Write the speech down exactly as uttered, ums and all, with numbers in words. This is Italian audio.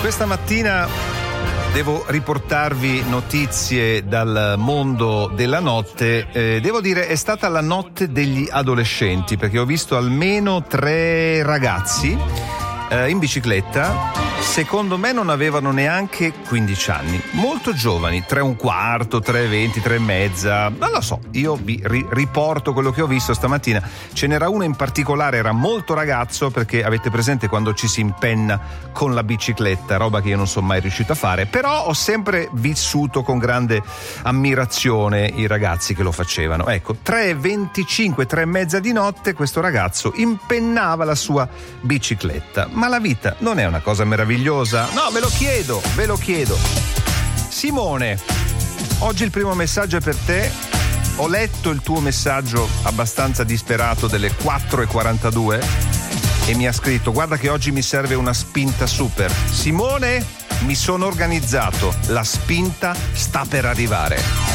Questa mattina devo riportarvi notizie dal mondo della notte. Eh, devo dire è stata la notte degli adolescenti, perché ho visto almeno tre ragazzi eh, in bicicletta. Secondo me non avevano neanche quindici anni, molto giovani, tre e un quarto, tre e venti, tre e mezza, non lo so, io vi ri- riporto quello che ho visto stamattina. Ce n'era uno in particolare, era molto ragazzo, perché avete presente quando ci si impenna con la bicicletta, roba che io non sono mai riuscito a fare, però ho sempre vissuto con grande ammirazione i ragazzi che lo facevano. Ecco, tre e venticinque, tre e mezza di notte, questo ragazzo impennava la sua bicicletta. Ma la vita non è una cosa meravigliosa? No, ve lo chiedo, ve lo chiedo. Simone, oggi il primo messaggio è per te. Ho letto il tuo messaggio abbastanza disperato delle quattro e quarantadue e mi ha scritto: guarda che oggi mi serve una spinta super. Simone, mi sono organizzato, la spinta sta per arrivare.